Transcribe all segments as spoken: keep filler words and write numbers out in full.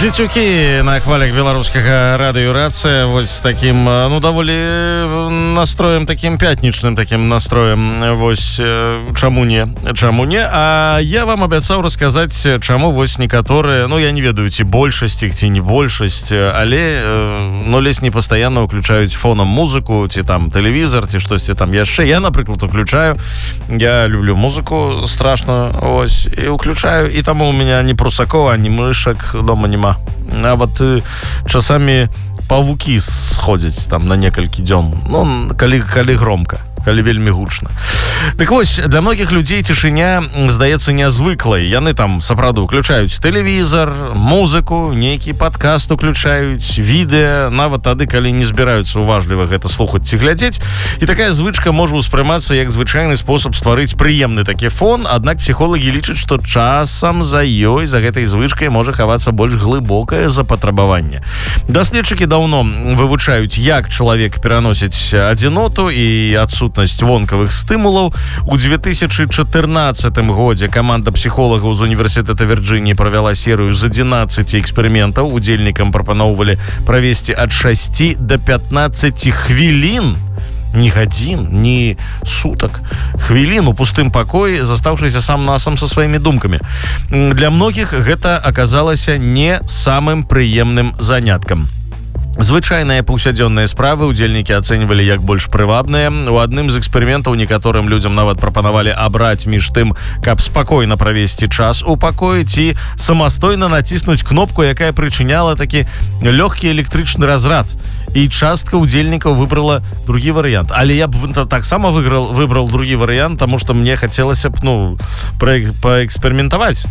Дзецюкі на хвалях беларускага радыёрацыя вось з такім, ну, даволі настроем, такім пятнічным такім настроем. Вось чаму не, чаму не. А я вам абяцаў расказаць, чаму вось некаторыя, ну, я не ведаю, ці большасць іх, ці не большасць, але, ну, ледзь не пастаянна ўключаюць фонам музыку, ці там тэлевізор, ці штосьці там яшчэ. Я, напрыклад, уключаю. Я люблю музыку страшно, ось, і уключаю, і таму у меня ні прусакова, ні мышак дома няма. Нават часамі павукі сходзяць там на некалькі дзён. Ну, калі, калі громка, калі вельмі гучна. Так вось, для многіх людзей цішыня здаецца нязвыклай. Яны там сапраўды ўключаюць тэлевізор, музыку, нейкі падкаст уключаюць, відэа, нават тады, калі не збіраюцца уважліва гэта слухаць ці глядзець. І такая звычка можа ўспрымацца як звычайны спосаб стварыць прыемны такі фон, аднак псіхолагі лічаць, што часам за ёй, за гэтай звычкай можа хавацца больш глыбокае запатрабаванне. Даследчыкі даўно вывучаюць, як чалавек пераносіць адзіноту і адсутнасць вонкавых стымулаў. У две тысячи чатырнаццатым годзе каманда псіхолагаў з універсітэта Вірджыніі правяла серыю з адзінаццаці эксперыментаў. Удзельнікам прапаноўвалі правесці ад шасці да пятнаццаці хвілін, не гадзін, не сутак, хвілін у пустым пакоі, застаўшыся сам-насам са сваімі думкамі. Для многіх гэта аказалася не самым прыемным заняткам. Звычайныя паўсядзённыя справы удзельнікі ацэньвалі як больш прывабныя. У адным з эксперыментаў некаторым людзям нават прапанавалі абраць між тым, каб спакойна правесці час у пакоі, ці самастойна націснуць кнопку, якая прычыняла такі лёгкі электрычны разрад. І частка удзельнікаў выбрала другі варыянт. Але я б таксама выбрал, выбрал другі варыянт, таму што мне хацелася б, ну, паэксперыментаваць.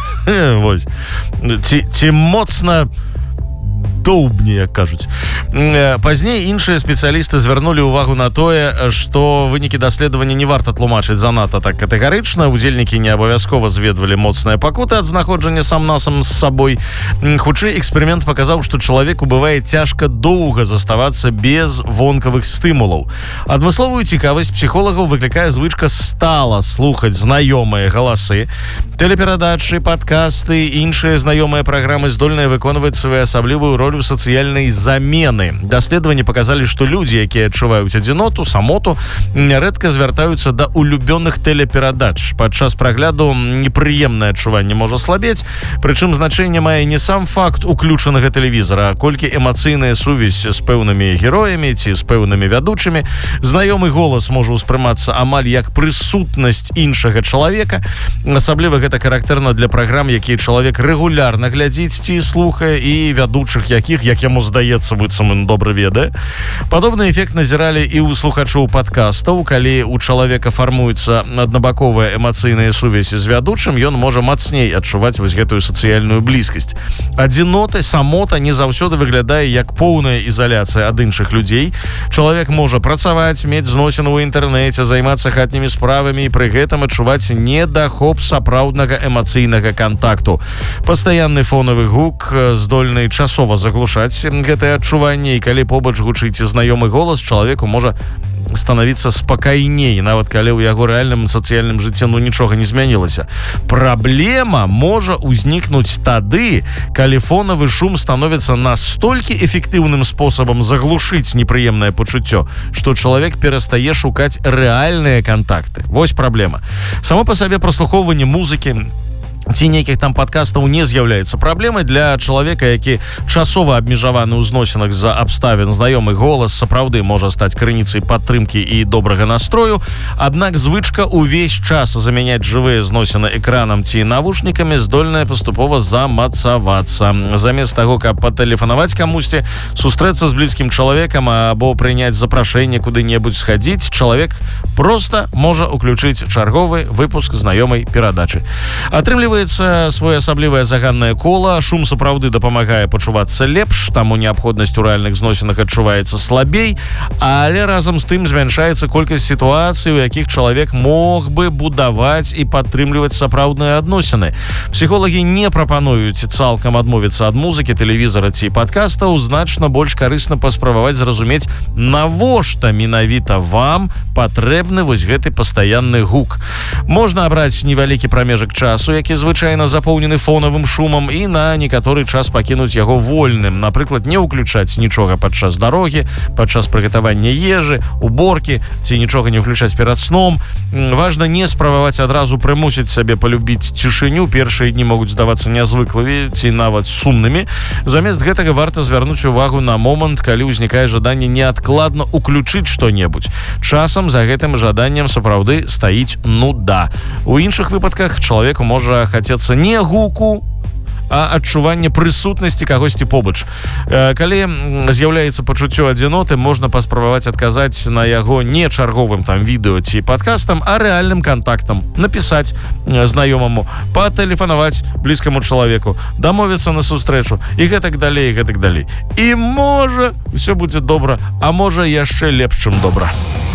Вось. Ці, ці моцна доўбне, як кажуць. Пазней іншыя спецыялісты звярнулі ўвагу на тое, што вынікі даследавання не варта тлумачыць занадта так катэгарычна. Удзельнікі не абавязкова зведвалі моцныя пакуты ад знаходжання сам-насам з сабой. Хутчэй, эксперымент паказаў, што чалавеку бывае цяжка доўга заставацца без вонкавых стымулаў. Адмысловую цікавасць псіхолагаў выклікае звычка стала слухаць знаёмыя галасы. Тэлеперадачы, падкасты, іншыя знаёмыя праграмы здольныя выконваць своеасаблівую роль сацыяльнай замены. Даследаванні паказалі, што людзі, якія адчуваюць адзіноту, самоту, нярэдка звяртаюцца да улюбёных тэлеперадач. Падчас прагляду непрыемнае адчуванне можа слабець, прычым значэнне мае не сам факт уключанага тэлевізара, а колькі эмацыйная сувязь з пэўнымі героямі ці з пэўнымі вядучымі. Знаёмы голас можа ўспрымацца амаль як прысутнасць іншага чалавека. Асабліва гэта характэрна для праграм, якія чалавек рэгулярна глядзіць ці слухае, і вядучых, якіх, як яму здаецца, быццам ён добра ведае. Падобны эфект назіралі і ў слухачоў падкастаў. Калі у чалавека фармуецца аднабаковая эмацыйная сувязь з вядучым, ён можа мацней адчуваць вось гэтую сацыяльную блізкасць. Адзінота, самота не заўсёды выглядае як поўная ізаляцыя ад іншых людзей. Чалавек можа працаваць, мець зносіны ў інтэрнэце, займацца хатнімі справамі і пры гэтым адчуваць недахоп сапраўднага эмацыйнага кантакту. Пастаянны фонавы гук здольны часова заглушаць гэтае адчуванне, і калі побач гучыць знаёмы голас, чалавеку можа становіцца спакайней, нават калі ў яго рэальным сацыяльным жыцці, ну, нічога не змянілася. Праблема можа ўзнікнуць тады, калі фонавы шум становіцца настолькі эфектыўным спосабам заглушыць непрыемнае пачуццё, што чалавек перастае шукаць рэальныя кантакты. Вось праблема. Само па сабе праслухоўванне музыкі ці нейкіх там падкастаў не з'яўляецца праблемай для чалавека, які часова абмежаваны ў зносінах з-за абставін. Знаёмы голас сапраўды можа стаць крыніцай падтрымкі і добрага настрою, аднак звычка ўвесь час замяняць жывыя зносіны экранам ці навушнікамі здольная паступова замацавацца. Замест таго, каб патэлефанаваць камусьці, сустрэцца з блізкім чалавекам або прыняць запрашэнне куды-небудзь схадзіць, чалавек проста можа ўключыць чарговы выпуск знаёмай перадачы. Атрымліваецца своеасаблівае заганнае кола. Шум сапраўды дапамагае пачувацца лепш, таму неабходнасць у рэальных зносінах адчуваецца слабей, але разам з тым змяншаецца колькасць сітуацый, у якіх чалавек мог бы будаваць і падтрымліваць сапраўдныя адносіны. Псіхолагі не прапануюць цалкам адмовіцца ад музыкі, тэлевізара ці падкастаў. Значна больш карысна паспрабаваць зразумець, навошта менавіта вам патрэбны вось гэты пастаянны гук. Можна абраць невялікі прамежак часу, які з незвычайна запоўнены фонавым шумам і на некаторы час пакінуць яго вольным. Напрыклад, не ўключаць нічога падчас дарогі, падчас прыгатавання ежы, уборкі ці нічога не ўключаць перад сном. Важна не спрабаваць адразу прымусіць сабе полюбіць цішыню. Першыя дні могуць здавацца нязвыклымі ці нават сумнымі. Замест гэтага варта звярнуць увагу на момант, калі ўзнікае жаданне неадкладна уключыць што-небудзь. Часам за гэтым жаданнем сапраўды стаіць нуда. У іншых выпадках чалавеку можа хацецца не гуку, а адчуванне прысутнасці кагосьці побач. Калі з'яўляецца пачуццё адзіноты, можна паспрабаваць адказаць на яго не чарговым там відэо ці падкастам, а рэальным кантактам. Напісаць знаёмаму, патэлефанаваць блізкаму чалавеку, дамовіцца на сустрэчу і гэтак далей, і гэтак далей. І можа, ўсё будзе добра, а можа яшчэ лепш, чым добра.